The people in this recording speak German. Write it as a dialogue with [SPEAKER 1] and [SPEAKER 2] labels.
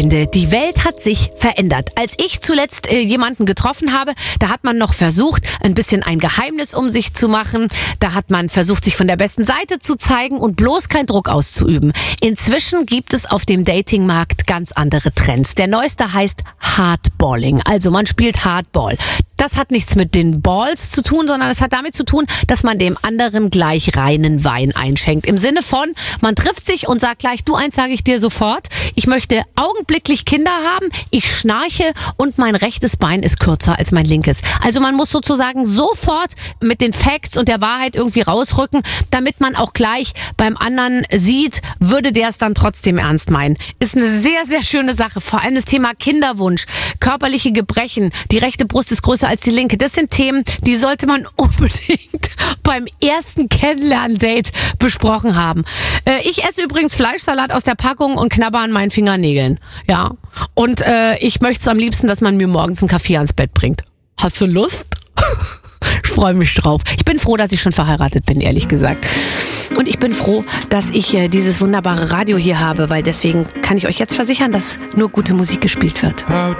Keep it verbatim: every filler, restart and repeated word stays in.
[SPEAKER 1] Freunde, die Welt hat sich verändert. Als ich zuletzt äh, jemanden getroffen habe, da hat man noch versucht, ein bisschen ein Geheimnis um sich zu machen. Da hat man versucht, sich von der besten Seite zu zeigen und bloß keinen Druck auszuüben. Inzwischen gibt es auf dem Datingmarkt ganz andere Trends. Der neueste heißt Hardballing. Also man spielt Hardball. Das hat nichts mit den Balls zu tun, sondern es hat damit zu tun, dass man dem anderen gleich reinen Wein einschenkt. Im Sinne von, man trifft sich und sagt gleich, du, eins sage ich dir sofort, ich möchte augenblicklich Kinder haben, ich schnarche und mein rechtes Bein ist kürzer als mein linkes. Also man muss sozusagen sofort mit den Facts und der Wahrheit irgendwie rausrücken, damit man auch gleich beim anderen sieht, würde der es dann trotzdem ernst meinen. Ist eine sehr, sehr schöne Sache. Vor allem das Thema Kinderwunsch, körperliche Gebrechen, die rechte Brust ist größer als die linke. Das sind Themen, die sollte man unbedingt beim ersten Kennenlern-Date besprochen haben. Äh, ich esse übrigens Fleischsalat aus der Packung und knabber an meinen Fingernägeln. Ja. Und äh, ich möchte es am liebsten, dass man mir morgens einen Kaffee ans Bett bringt. Hast du Lust? Ich freue mich drauf. Ich bin froh, dass ich schon verheiratet bin, ehrlich gesagt. Und ich bin froh, dass ich äh, dieses wunderbare Radio hier habe, weil deswegen kann ich euch jetzt versichern, dass nur gute Musik gespielt wird.
[SPEAKER 2] How